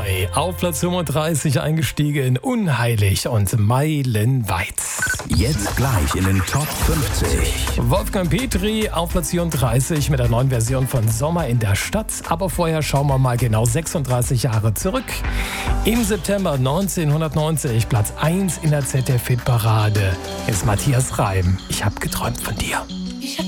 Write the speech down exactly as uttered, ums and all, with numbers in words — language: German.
neu. Auf Platz fünfunddreißig eingestiegen, Unheilig und Meilenweit. Jetzt gleich in den Top fünfzig. Wolfgang Petri auf Platz vierunddreißig mit der neuen Version von Sommer in der Stadt. Aber vorher schauen wir mal genau sechsunddreißig Jahre zurück. Im September neunzehnhundertneunzig, Platz eins in der Z D F-Hitparade, ist Matthias Reim. Ich hab geträumt von dir.